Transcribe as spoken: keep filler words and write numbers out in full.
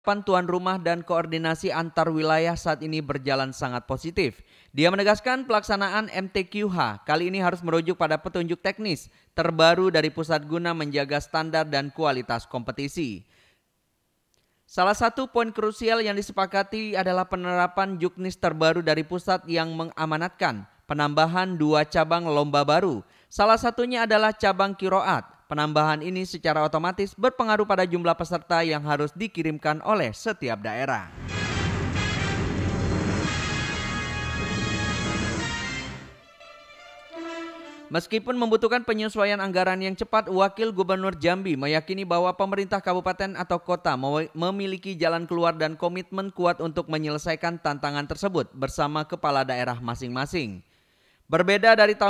Pan tuan rumah dan koordinasi antar wilayah saat ini berjalan sangat positif. Dia menegaskan pelaksanaan M T Q H kali ini harus merujuk pada petunjuk teknis terbaru dari pusat guna menjaga standar dan kualitas kompetisi. Salah satu poin krusial yang disepakati adalah penerapan juknis terbaru dari pusat yang mengamanatkan penambahan dua cabang lomba baru. Salah satunya adalah cabang kiroat. Penambahan ini secara otomatis berpengaruh pada jumlah peserta yang harus dikirimkan oleh setiap daerah. Meskipun membutuhkan penyesuaian anggaran yang cepat, Wakil Gubernur Jambi meyakini bahwa pemerintah kabupaten atau kota memiliki jalan keluar dan komitmen kuat untuk menyelesaikan tantangan tersebut bersama kepala daerah masing-masing. Berbeda dari tahun